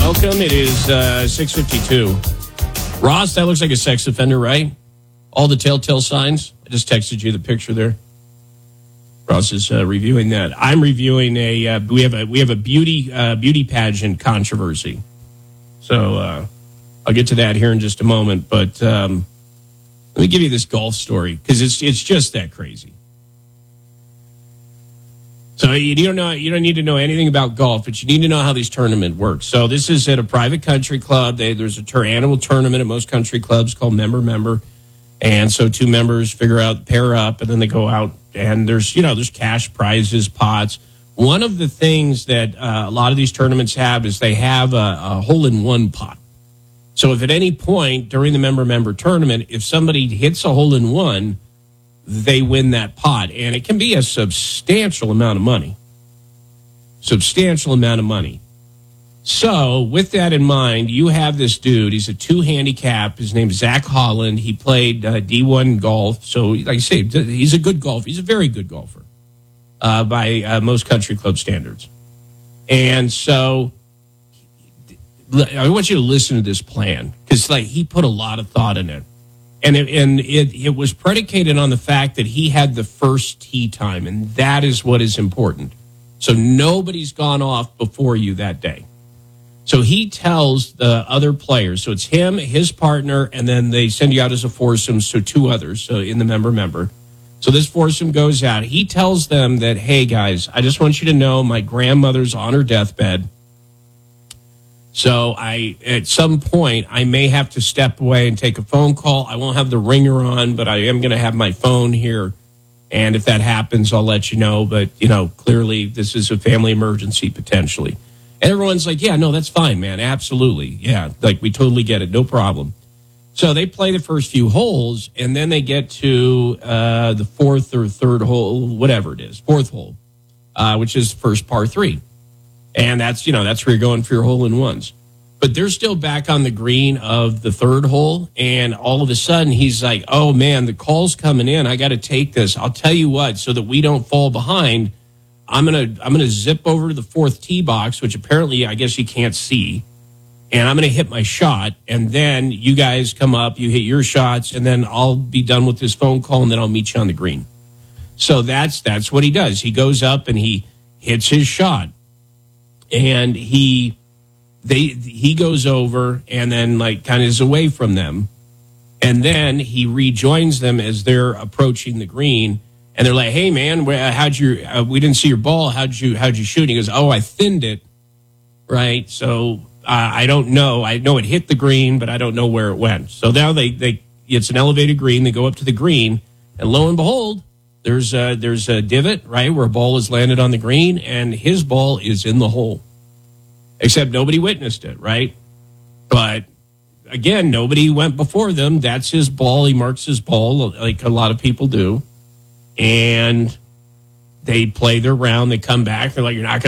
Welcome. It is 6:52. Ross, that looks like a sex offender, right? All the telltale signs. I just texted you the picture there. Ross is reviewing that. I'm reviewing we have a beauty pageant controversy. So I'll get to that here in just a moment. But let me give you this golf story because it's just that crazy. So you don't need to know anything about golf, but you need to know how these tournaments work. So this is at a private country club. There's an annual tournament at most country clubs called member, and so two members pair up, and then they go out, and there's cash prizes, pots. One of the things that a lot of these tournaments have is they have a hole-in-one pot. So if at any point during the member tournament, if somebody hits a hole-in-one, they win that pot, and it can be a substantial amount of money. So with that in mind, you have this dude. He's a 2 handicap. His name is Zach Holland. He played D1 golf. So like I say, he's a good golfer. He's a very good golfer by most country club standards. And so I want you to listen to this plan because he put a lot of thought in it. And it was predicated on the fact that he had the first tee time, and that is what is important. So nobody's gone off before you that day. So he tells the other players, so it's him, his partner, and then they send you out as a foursome, so 2 others, so in the member. So this foursome goes out. He tells them that, hey, guys, I just want you to know my grandmother's on her deathbed. So at some point, I may have to step away and take a phone call. I won't have the ringer on, but I am going to have my phone here. And if that happens, I'll let you know. But, clearly this is a family emergency potentially. And everyone's like, yeah, no, that's fine, man. Absolutely. Yeah, we totally get it. No problem. So they play the first few holes, and then they get to the fourth or third hole, whatever it is, fourth hole, which is first par 3. And that's where you're going for your hole-in-ones. But they're still back on the green of the third hole, and all of a sudden he's like, oh, man, the call's coming in. I got to take this. I'll tell you what, so that we don't fall behind, I'm gonna zip over to the fourth tee box, which apparently I guess you can't see, and I'm going to hit my shot, and then you guys come up, you hit your shots, and then I'll be done with this phone call, and then I'll meet you on the green. So that's what he does. He goes up and he hits his shot. And he goes over and then kind of is away from them. And then he rejoins them as they're approaching the green. And they're like, hey, man, we didn't see your ball. How'd you shoot? And he goes, oh, I thinned it. Right. So I don't know. I know it hit the green, but I don't know where it went. So now it's an elevated green. They go up to the green, and lo and behold, there's a divot, right, where a ball is landed on the green, and his ball is in the hole. Except nobody witnessed it, right? But, again, nobody went before them. That's his ball. He marks his ball like a lot of people do. And they play their round. They come back. They're like, you're not going